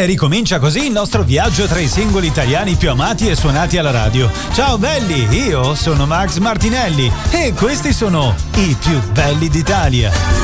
E ricomincia così il nostro viaggio tra i singoli italiani più amati e suonati alla radio. Ciao belli, io sono Max Martinelli e questi sono i più belli d'Italia.